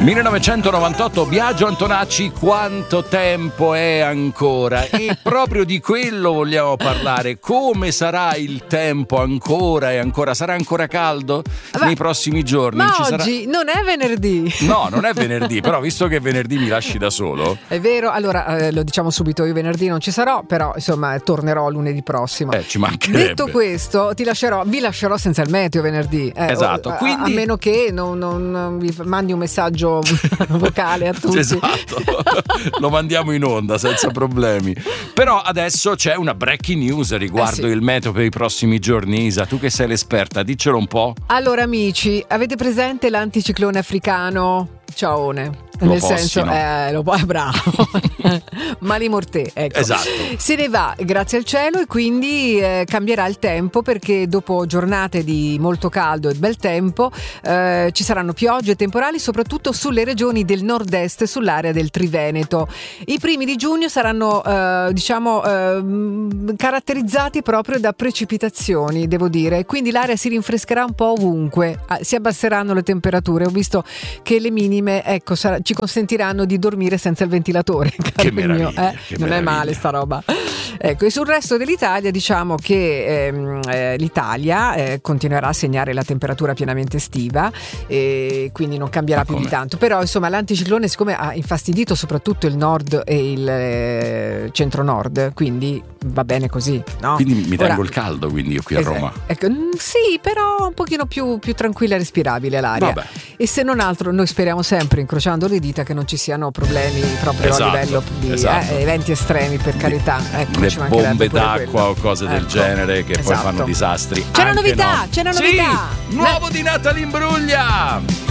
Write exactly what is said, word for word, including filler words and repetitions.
millenovecentonovantotto, Biagio Antonacci, quanto tempo è ancora? E proprio di quello vogliamo parlare. Come sarà il tempo ancora e ancora? Sarà ancora caldo Ma, nei prossimi giorni? Ma Ci oggi sarà... non è venerdì. No, non è venerdì, però visto che venerdì mi lasci da solo. È vero, allora eh, lo diciamo subito, io venerdì non ci sarò, però insomma tornerò lunedì prossimo. Eh, ci mancherebbe. Detto questo, ti lascerò, vi lascerò senza il meteo venerdì. Eh, esatto, o, quindi... a, a meno che non, non, non vi mandi un messaggio vocale a tutti. Esatto, lo mandiamo in onda senza problemi. Però adesso c'è una breaking news riguardo eh sì. il meteo per i prossimi giorni. Isa, tu che sei l'esperta, diccelo un po'. Allora amici, avete presente l'anticiclone africano? Ciaone. Lo Nel possino. senso, eh, lo puoi, bravo. Mali Mortè, ecco. Esatto. Se ne va grazie al cielo e quindi eh, cambierà il tempo, perché dopo giornate di molto caldo e bel tempo eh, ci saranno piogge e temporali soprattutto sulle regioni del nord-est e sull'area del Triveneto. I primi di giugno saranno eh, diciamo eh, caratterizzati proprio da precipitazioni, devo dire, quindi l'aria si rinfrescherà un po' ovunque, si abbasseranno le temperature. Ho visto che le minime, ecco, sarà, ci consentiranno di dormire senza il ventilatore. Che meraviglia, mio, eh? che non meraviglia. è male sta roba. Ecco, e sul resto dell'Italia diciamo che ehm, eh, l'Italia eh, continuerà a segnare la temperatura pienamente estiva e quindi non cambierà Ma più come? di tanto. Però insomma l'anticiclone, siccome ha infastidito soprattutto il nord e il eh, centro-nord, quindi va bene così, no? Quindi mi tengo Ora, il caldo, quindi io qui a esatto, Roma. ecco, mm, sì, però un pochino più, più tranquilla e respirabile l'aria. Vabbè. E se non altro noi speriamo sempre, incrociando le dita, che non ci siano problemi proprio Esatto, a livello di esatto. eh, eventi estremi, per carità. Ecco, Le ci mancherebbe bombe pure d'acqua quello. o cose del Ecco, genere che poi esatto. fanno disastri. C'è una Anche novità, no. c'è una Sì, novità. nuovo di Natalie Imbruglia.